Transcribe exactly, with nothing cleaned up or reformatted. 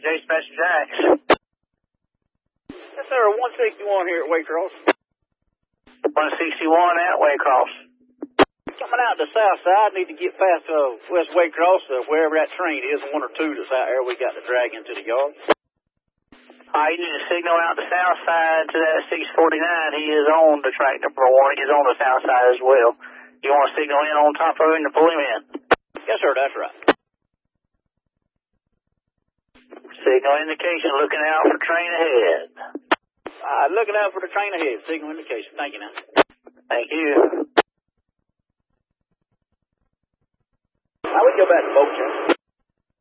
Jason Master Jacks. Yes, sir. one sixty-one here at Waycross. one sixty-one at Waycross. Coming out the south side, need to get past uh, West Waycross, uh, wherever that train is, one or two that's out there. We got to drag into the yard. All right, you need to signal out the south side to that six forty-nine. He is on the track number one. He's on the south side as well. You want to signal in on top of him to pull him in? Yes, sir. That's right. Signal indication, looking out for train ahead. Uh, looking out for the train ahead. Signal indication. Thank you, now. Thank you. I would go back to boat, Jim.